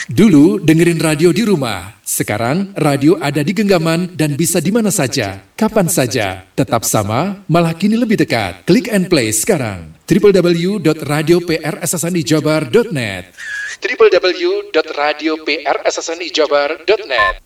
Dulu dengerin radio di rumah, sekarang radio ada di genggaman dan bisa di mana saja, kapan saja. Tetap sama, malah kini lebih dekat. Klik and play sekarang. www.radioprssnijabar.net www.radioprssnijabar.net.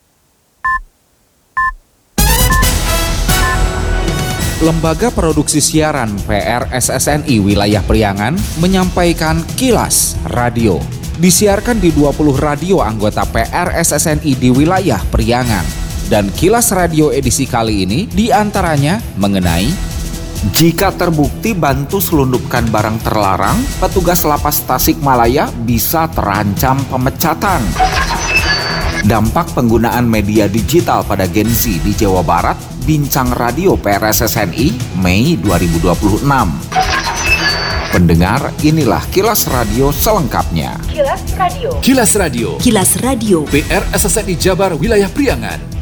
Lembaga Produksi Siaran PRSSNI Wilayah Priangan menyampaikan Kilas Radio. Disiarkan di 20 radio anggota PRSSNI di wilayah Priangan. Dan Kilas Radio edisi kali ini diantaranya mengenai: jika terbukti bantu selundupkan barang terlarang, petugas lapas Tasikmalaya bisa terancam pemecatan. Dampak penggunaan media digital pada Gen Z di Jawa Barat, bincang radio PRSSNI Mei 2026. Pendengar, inilah Kilas Radio selengkapnya. Kilas Radio. Kilas Radio. Kilas Radio. PRSSNI Jabar Wilayah Priangan.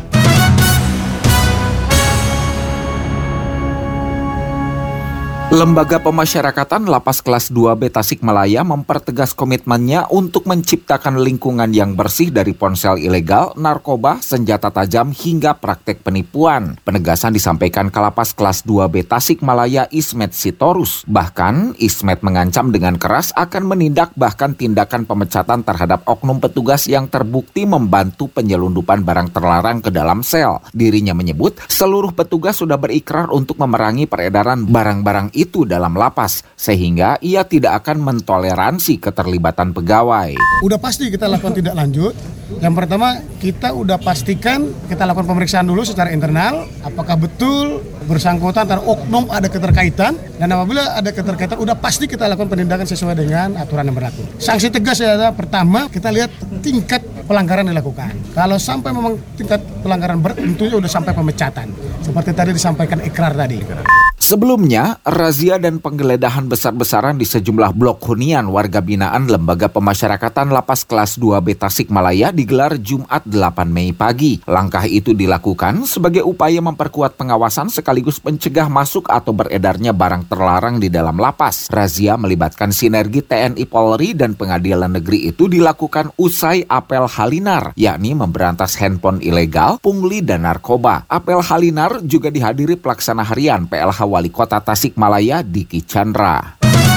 Lembaga Pemasyarakatan Lapas Kelas 2B Tasikmalaya mempertegas komitmennya untuk menciptakan lingkungan yang bersih dari ponsel ilegal, narkoba, senjata tajam, hingga praktek penipuan. Penegasan disampaikan Kalapas Kelas 2B Tasikmalaya Ismet Sitorus. Bahkan, Ismet mengancam dengan keras akan menindak bahkan tindakan pemecatan terhadap oknum petugas yang terbukti membantu penyelundupan barang terlarang ke dalam sel. Dirinya menyebut, seluruh petugas sudah berikrar untuk memerangi peredaran barang-barang itu dalam lapas, sehingga ia tidak akan mentoleransi keterlibatan pegawai. Udah pasti kita lakukan tindak lanjut. Yang pertama, kita udah pastikan kita lakukan pemeriksaan dulu secara internal, apakah betul bersangkutan antara oknum ada keterkaitan, dan apabila ada keterkaitan udah pasti kita lakukan penindakan sesuai dengan aturan yang berlaku. Sanksi tegas adalah pertama, kita lihat tingkat pelanggaran dilakukan. Kalau sampai memang tingkat pelanggaran berat, tentunya udah sampai pemecatan. Seperti tadi disampaikan ikrar tadi. Sebelumnya, razia dan penggeledahan besar-besaran di sejumlah blok hunian warga binaan Lembaga Pemasyarakatan Lapas Kelas 2B Tasikmalaya digelar Jumat 8 Mei pagi. Langkah itu dilakukan sebagai upaya memperkuat pengawasan sekaligus mencegah masuk atau beredarnya barang terlarang di dalam lapas. Razia melibatkan sinergi TNI Polri dan Pengadilan Negeri itu dilakukan usai apel Halinar, yakni memberantas handphone ilegal, pungli, dan narkoba. Apel Halinar juga dihadiri pelaksana harian PLH Wali Kota Tasikmalaya Diki Chandra.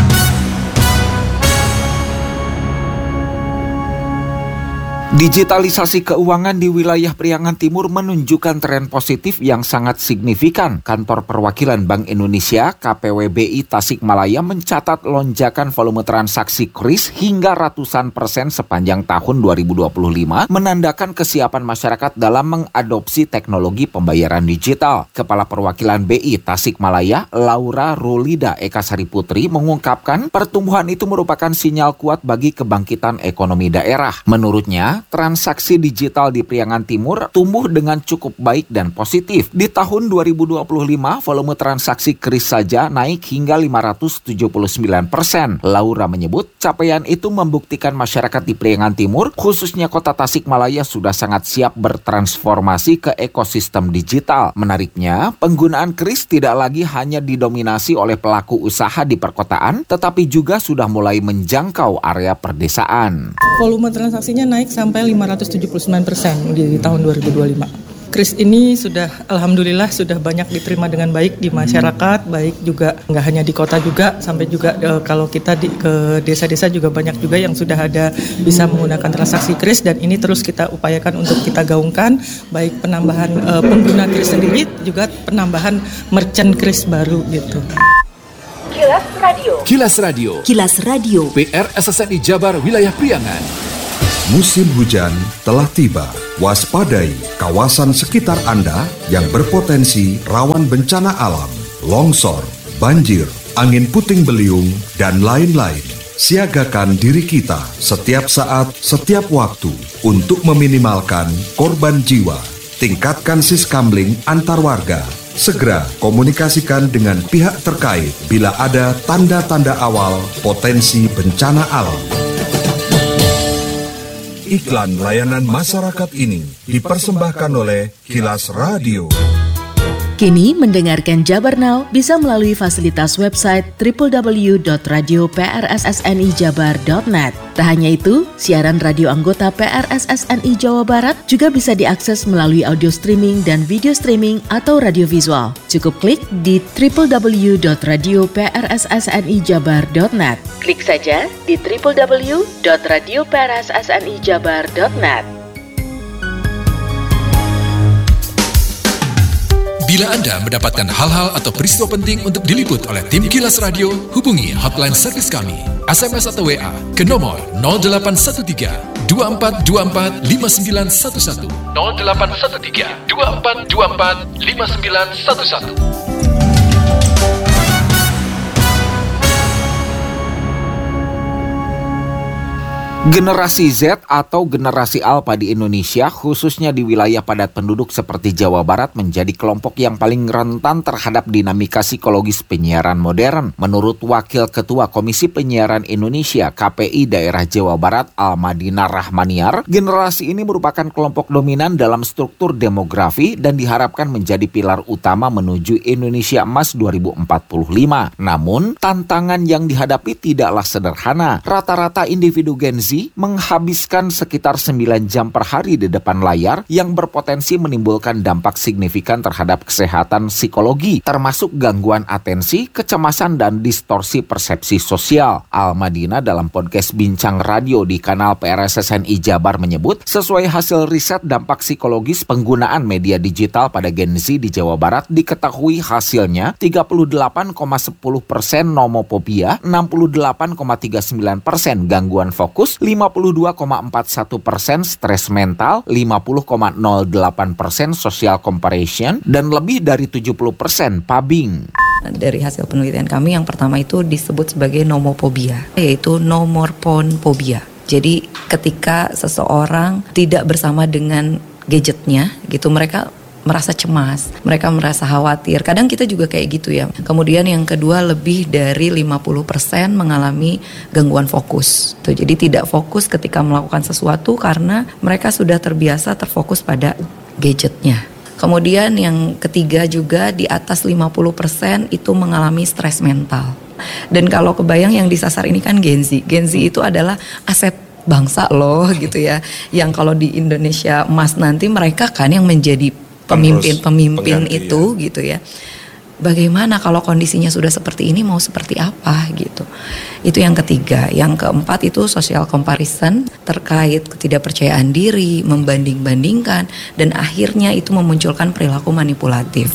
Digitalisasi keuangan di wilayah Priangan Timur menunjukkan tren positif yang sangat signifikan. Kantor Perwakilan Bank Indonesia KPWBI Tasikmalaya mencatat lonjakan volume transaksi KRIS hingga ratusan persen sepanjang tahun 2025, menandakan kesiapan masyarakat dalam mengadopsi teknologi pembayaran digital. Kepala Perwakilan BI Tasikmalaya, Laura Rulida Ekasari Putri, mengungkapkan pertumbuhan itu merupakan sinyal kuat bagi kebangkitan ekonomi daerah. Menurutnya, transaksi digital di Priangan Timur tumbuh dengan cukup baik dan positif. Di tahun 2025, volume transaksi KRIS saja naik hingga 579%. Laura menyebut, capaian itu membuktikan masyarakat di Priangan Timur, khususnya kota Tasikmalaya, sudah sangat siap bertransformasi ke ekosistem digital. Menariknya, penggunaan KRIS tidak lagi hanya didominasi oleh pelaku usaha di perkotaan, tetapi juga sudah mulai menjangkau area perdesaan. Volume transaksinya naik sampai 579% di tahun 2025. KRIS ini sudah, alhamdulillah, sudah banyak diterima dengan baik di masyarakat, baik juga nggak hanya di kota juga, sampai juga kalau kita ke desa-desa juga banyak juga yang sudah ada bisa menggunakan transaksi KRIS, dan ini terus kita upayakan untuk kita gaungkan, baik penambahan pengguna KRIS sendiri, juga penambahan merchant KRIS baru gitu. Kilas Radio. Kilas Radio. Kilas Radio. PRSSNI Jabar Wilayah Priangan. Musim hujan telah tiba. Waspadai kawasan sekitar Anda yang berpotensi rawan bencana alam, longsor, banjir, angin puting beliung, dan lain-lain. Siagakan diri kita setiap saat, setiap waktu untuk meminimalkan korban jiwa. Tingkatkan siskamling antar warga. Segera komunikasikan dengan pihak terkait bila ada tanda-tanda awal potensi bencana alam. Iklan layanan masyarakat ini dipersembahkan oleh Kilas Radio. Kini mendengarkan Jabar Now bisa melalui fasilitas website www.radio.prssnijabar.net. Tak hanya itu, siaran radio anggota PRSSNI Jawa Barat juga bisa diakses melalui audio streaming dan video streaming atau radio visual. Cukup klik di www.radio.prssnijabar.net. Klik saja di www.radio.prssnijabar.net. Bila Anda mendapatkan hal-hal atau peristiwa penting untuk diliput oleh tim Kilas Radio, hubungi hotline servis kami, SMS atau WA ke nomor 0813 2424 5911 0813 2424 5911. Generasi Z atau generasi Alpha di Indonesia, khususnya di wilayah padat penduduk seperti Jawa Barat, menjadi kelompok yang paling rentan terhadap dinamika psikologis penyiaran modern. Menurut Wakil Ketua Komisi Penyiaran Indonesia KPI Daerah Jawa Barat Almadina Rahmaniar, generasi ini merupakan kelompok dominan dalam struktur demografi dan diharapkan menjadi pilar utama menuju Indonesia Emas 2045. Namun, tantangan yang dihadapi tidaklah sederhana. Rata-rata individu Gen Z menghabiskan sekitar 9 jam per hari di depan layar yang berpotensi menimbulkan dampak signifikan terhadap kesehatan psikologi, termasuk gangguan atensi, kecemasan, dan distorsi persepsi sosial. Al-Madinah dalam podcast Bincang Radio di kanal PRSSNI Jabar menyebut, sesuai hasil riset dampak psikologis penggunaan media digital pada Gen Z di Jawa Barat, diketahui hasilnya 38,10% nomophobia, 68,39% gangguan fokus, 52,41% stres mental, 50,08% social comparison, dan lebih dari 70% pubbing. Dari hasil penelitian kami, yang pertama itu disebut sebagai nomophobia, yaitu nomorphobia. Jadi ketika seseorang tidak bersama dengan gadgetnya gitu, mereka merasa cemas, mereka merasa khawatir. Kadang kita juga kayak gitu ya. Kemudian yang kedua, lebih dari 50% mengalami gangguan fokus. Tuh, jadi tidak fokus ketika melakukan sesuatu karena mereka sudah terbiasa terfokus pada gadgetnya. Kemudian yang ketiga juga di atas 50% itu mengalami stres mental. Dan kalau kebayang yang disasar ini kan Gen Z. Gen Z itu adalah aset bangsa loh gitu ya. Yang kalau di Indonesia Emas nanti mereka kan yang menjadi pemimpin itu gitu ya. Bagaimana kalau kondisinya sudah seperti ini, mau seperti apa gitu. Itu yang ketiga. Yang keempat itu social comparison, terkait ketidakpercayaan diri, membanding-bandingkan, dan akhirnya itu memunculkan perilaku manipulatif.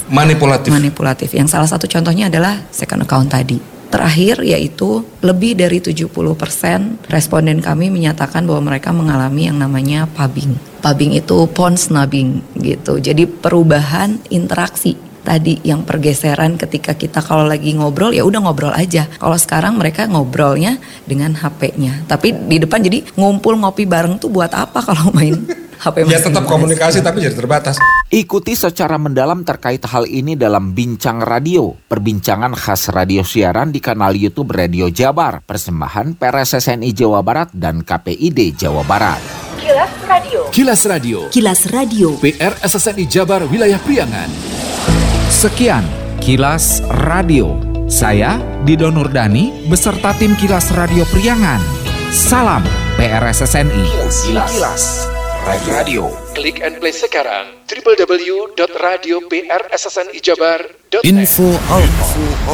Yang salah satu contohnya adalah second account tadi. Terakhir yaitu lebih dari 70% responden kami menyatakan bahwa mereka mengalami yang namanya pubbing. Pubbing itu phone snubbing gitu. Jadi perubahan interaksi tadi, yang pergeseran ketika kita kalau lagi ngobrol ya udah ngobrol aja. Kalau sekarang mereka ngobrolnya dengan HP-nya. Tapi di depan jadi ngumpul ngopi bareng tuh buat apa kalau main HP? Ya tetap komunikasi tapi jadi terbatas. Ikuti secara mendalam terkait hal ini dalam Bincang Radio, perbincangan khas radio siaran di kanal YouTube Radio Jabar, persembahan PRSSNI Jawa Barat dan KPID Jawa Barat. Kilas Radio. Kilas Radio. Kilas Radio. PRSSNI Jabar Wilayah Priangan. Sekian Kilas Radio. Saya Dido Nurdani beserta tim Kilas Radio Priangan. Salam PRSSNI. Kilas Radio. Klik and play sekarang www.radio.prssnijabar.net. Info Alpa.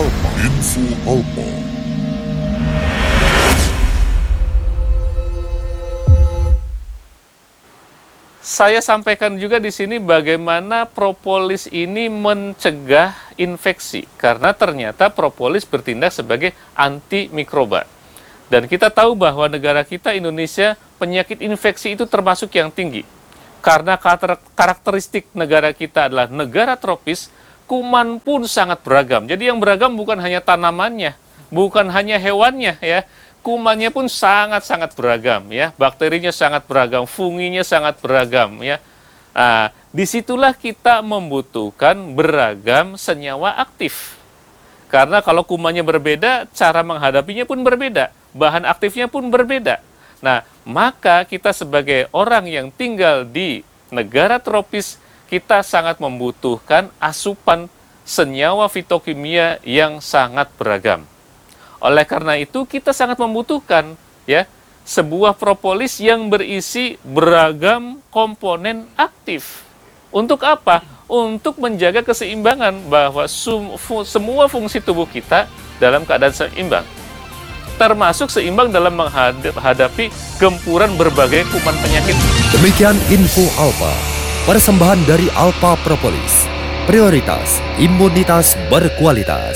Saya sampaikan juga di sini bagaimana propolis ini mencegah infeksi, karena ternyata propolis bertindak sebagai antimikroba. Dan kita tahu bahwa negara kita Indonesia penyakit infeksi itu termasuk yang tinggi. Karena karakteristik negara kita adalah negara tropis, kuman pun sangat beragam. Jadi yang beragam bukan hanya tanamannya, bukan hanya hewannya ya. Kumannya pun sangat-sangat beragam ya. Bakterinya sangat beragam, funginya sangat beragam ya. Nah, disitulah kita membutuhkan beragam senyawa aktif. Karena kalau kumannya berbeda, cara menghadapinya pun berbeda. Bahan aktifnya pun berbeda. Nah, maka kita sebagai orang yang tinggal di negara tropis, kita sangat membutuhkan asupan senyawa fitokimia yang sangat beragam. Oleh karena itu kita sangat membutuhkan ya sebuah propolis yang berisi beragam komponen aktif. Untuk apa? Untuk menjaga keseimbangan bahwa semua fungsi tubuh kita dalam keadaan seimbang. Termasuk seimbang dalam menghadapi gempuran berbagai kuman penyakit. Demikian info Alpa, persembahan dari Alpa Propolis. Prioritas imunitas berkualitas.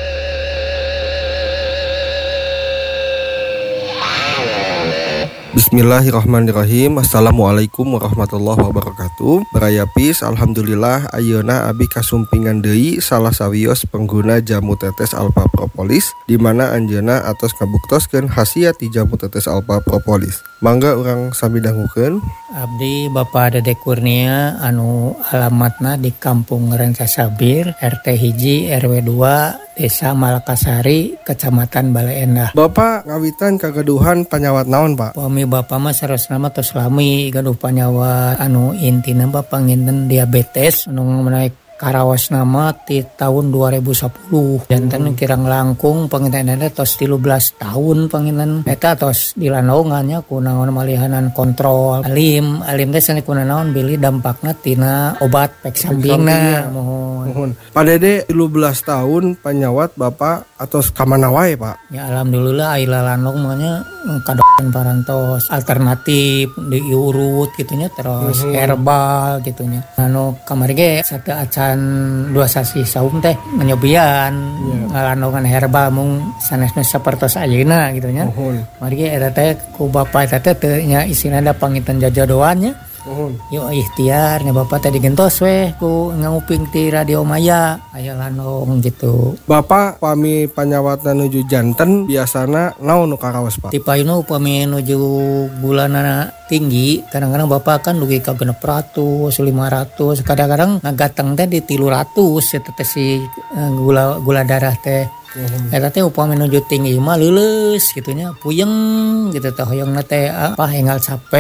Bismillahirrahmanirrahim. Assalamualaikum warahmatullahi wabarakatuh. Baraya Pis, alhamdulillah ayeuna abi kasumpingan deui salah sawios pengguna jamu tetes Alpa Propolis, di mana anjeunna atos ngabuktoskeun khasiat ti jamu tetes Alpa Propolis. Mangga urang sami dangukeun. Abdi Bapak Dede Kurnia anu alamatna di Kampung Rancasabir, RT hiji RW 2, Desa Malakasari, Kecamatan Bale Endah. Bapak ngawitan kagaduhan panyawat naon, Pak? Pami Bapak mah sarosna mah tos lami gaduh panyawat anu intina Bapak nginten diabetes anu menaik karawas nama di tahun 2010 jantan kirang langkung pangintenannya tos 13 tahun panginan eta tos dilanongannya kunaon malihanan kontrol alim teh sani kunaon bili dampakna tina obat pek sambingna mohon. Pak Dede 13 tahun panyawat Bapak atos kamana wae Pak? Ya alhamdulillah aila lanong manya kadokan parantos alternatif diurut gitunya terus herbal gitunya anu kamari ge sate acan 2 sasi saum teh menyobian ngalandongan herbal mung sanesna sapertos ayeuna gitu nya. Mari ge eta teh ku Bapak eta teh nya isina da pangitan jajodoannya. Yuk ikhtiar nya Bapak teh digentos we ku nguping ti Radio Maya aya landong gitu. Bapak pami panyawatna nuju janten biasana naon nu karaos Pak? Tipayuna upami nuju gulana tinggi kadang-kadang Bapak kan dugi ka 600, 500, kadang-kadang ngagateng teh di 300 eta teh si gula darah teh. Eta teh upami nuju tinggi mah leuleus kitu nya, puyeng gitu teh hoyongna teh apa enggal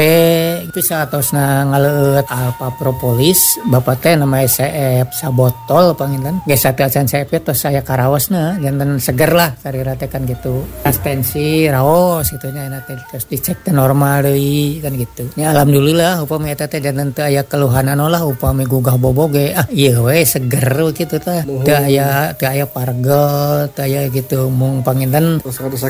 capek bisa atosna ngaleut Alpa Propolis Bapak teh nama SCF sabotol panginten geus satea acan CF tos saya karaosna janten seger lah sarira teh kan gitu. Tensi raos kitu nya teh terus dicek teh normal deui kan gitu. Ya alhamdulillah upami eta teh janten teu aya keluhan lah upami gugah boboge ieu we seger kitu teh. Teu aya pargel aya gitu mung panginten terus ada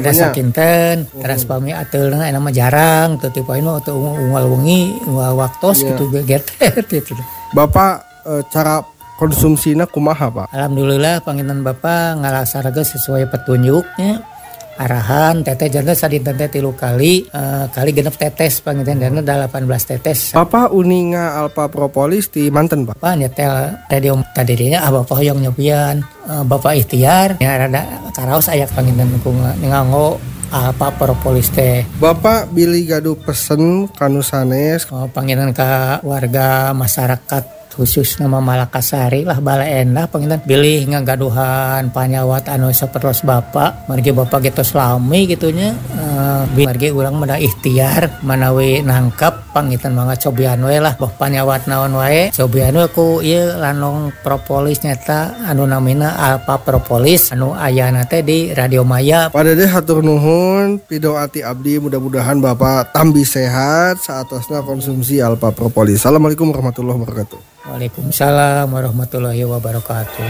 sakinten terus pami ateulna eta mah jarang teu tipainu teu unggal wengi unggal waktos gitu geget gitu. Bapak cara konsumsina kumaha Pak? Alhamdulillah panginten Bapak ngalaksanakeun sesuai petunjuknya arahan teteh jantan sadinten teh 3 kali genep tetes panginten dana 18 tetes. Bapak uninga Alpa Propolis di manten Pak? Bapak nyetel radio tadinya Bapak hoyong nyobian Bapak ikhtiar ya rada karaos aya panginten ku nganggo Alpa Propolis teh. Bapak bilih gaduh pesen kanu sanes panginten ka warga masyarakat khusus nama Malakasari lah Bale Endah panginten bilih ngagaduhan panyawat anu sapertos Bapak margi Bapak gitu selami gitunya margi urang mada ikhtiar manawi nangkap panginten mangga cobian we lah boh panyawat naon wae cobian we ku ieu lanong propolis nyata anu namina Alpa Propolis anu ayana teh di Radio Maya. Pak Dede hatur nuhun pidoati abdi mudah-mudahan Bapak tambi sehat saatosna konsumsi Alpa Propolis. Assalamualaikum warahmatullahi wabarakatuh. Waalaikumsalam warahmatullahi wabarakatuh.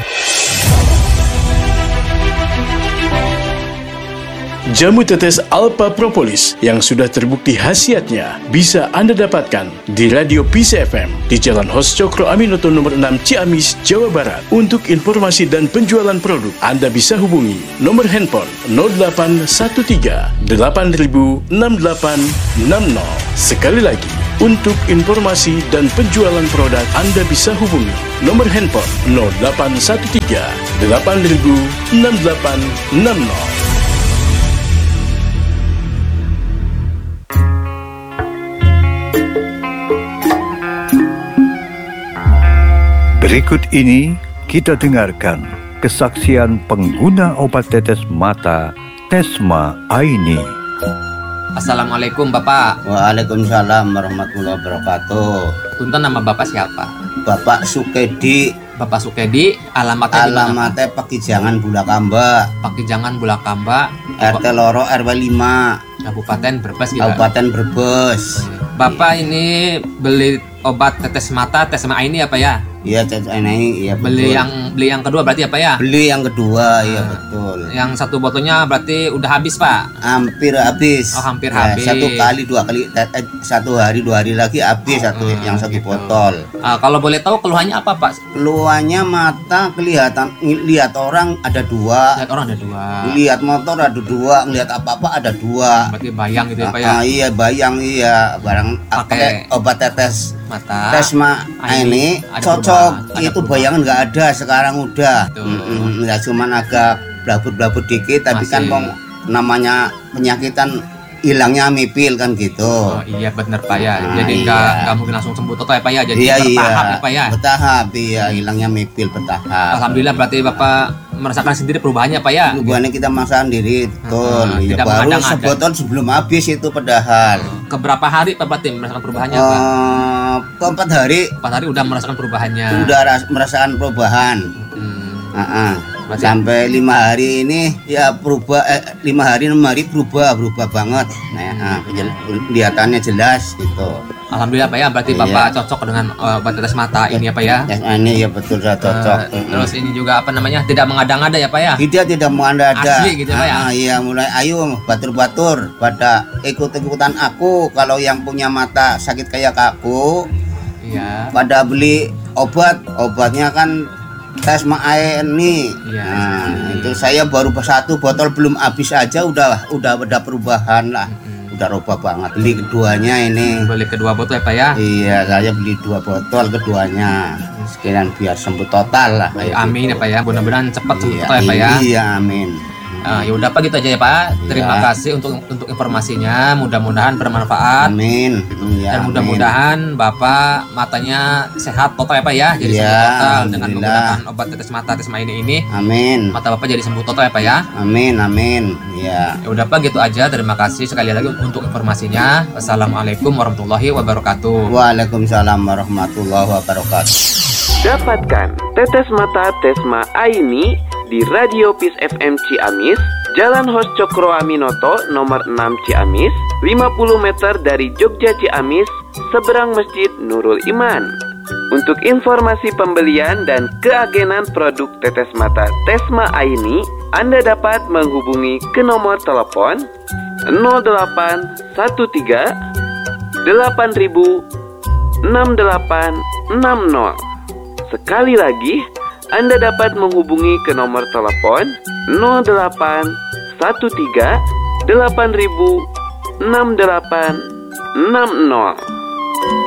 Jamu tetes Alpa Propolis yang sudah terbukti khasiatnya bisa Anda dapatkan di Radio Peace FM di Jalan Hos Cokro Aminoto nomor 6 Ciamis, Jawa Barat. Untuk informasi dan penjualan produk, Anda bisa hubungi nomor handphone 0813 8000 6860. Sekali lagi, untuk informasi dan penjualan produk Anda bisa hubungi nomor handphone 0813 8000 6860. Berikut ini kita dengarkan kesaksian pengguna obat tetes mata Tesma Aini. Assalamualaikum Bapak. Waalaikumsalam warahmatullahi wabarakatuh. Punten, nama Bapak siapa? Bapak Sukedi Bapak Sukedi, alamatnya di mana? Alamatnya Pakijangan Bulakamba. Pakijangan Bulakamba, RT Loro RW 5. Kabupaten Brebes juga. Kabupaten Brebes. Bapak ini beli obat tetes mata Tesma ini apa ya? Iya, ini iya betul. Beli yang kedua berarti apa ya? Beli yang kedua, iya betul. Yang satu botolnya berarti udah habis, Pak? Hampir habis. Oh, hampir habis. Satu kali, 2 kali, 1 hari 2 hari lagi habis yang satu botol. Kalau boleh tahu keluhannya apa, Pak? Keluhannya mata kelihatan, lihat orang ada 2. Lihat orang ada 2. Lihat motor ada 2, ngelihat apa-apa ada 2. Berarti bayang gitu ya, Pak ya? Iya, bayang iya. Barang pakai obat tetes mata Tesma ini cocok. Itu bayangan nggak ada sekarang udah. Nggak cuman agak blabut-blabut dikit, tapi kan namanya penyakitan hilangnya mipil kan gitu. Oh iya benar Pak ya. Jadi nggak mungkin langsung sembuh total ya Pak ya. Jadi bertahap ya Pak ya. Bertahap iya, hilangnya mipil bertahap. Alhamdulillah berarti Bapak merasakan sendiri perubahannya Pak ya. Perubahannya kita merasakan sendiri, betul. Ya, baru sebotol sebelum habis itu padahal. Keberapa hari Pak berarti merasakan perubahannya Pak? Ke 4 hari. 4 hari udah merasakan perubahannya. Udah merasakan perubahan. Sampai 5 hari ini ya berubah. 5 hari 6 hari berubah banget. Nah, kelihatannya jelas gitu. Alhamdulillah Pak ya, berarti Bapak cocok dengan obat tetes mata ini ya Pak ya? Ini ya betul sudah cocok. Terus ini juga apa namanya, tidak mengada-ngada ya Pak ya? Tidak mengada-ngada. Asli gitu Pak ya? Iya, mulai ayo batur-batur pada ikut-ikutan aku. Kalau yang punya mata sakit kayak aku, iya. Pada beli obatnya kan Tesma ini. Iya, nah, itu saya baru 1 botol belum habis aja udah perubahan lah. Udah robah banget. Beli keduanya ini. Beli kedua botol ya Pak ya? Iya, saya beli 2 botol keduanya. Sekalian biar sembuh total lah. Amin ya Pak ya. Mudah-mudahan cepat sembuh total ya Pak ya. Iya, amin. Ya udah Pak gitu aja ya Pak. Terima kasih untuk informasinya. Mudah-mudahan bermanfaat. Amin. Dan mudah-mudahan Bapak matanya sehat total ya Pak ya. Jadi sembuh total dengan menggunakan obat tetes mata Tesma ini. Amin. Mata Bapak jadi sembuh total ya Pak ya. Amin. Ya. Ya udah Pak gitu aja. Terima kasih sekali lagi untuk informasinya. Wassalamualaikum warahmatullahi wabarakatuh. Waalaikumsalam warahmatullahi wabarakatuh. Dapatkan tetes mata Tesma Aini di Radio Peace FM Ciamis, Jalan Hos Cokro Aminoto nomor 6 Ciamis, 50 meter dari Jogja Ciamis, seberang Masjid Nurul Iman. Untuk informasi pembelian dan keagenan produk tetes mata Tesma Aini, Anda dapat menghubungi ke nomor telepon 0813 8000 6860. Sekali lagi, Anda dapat menghubungi ke nomor telepon 0813 8000 6860.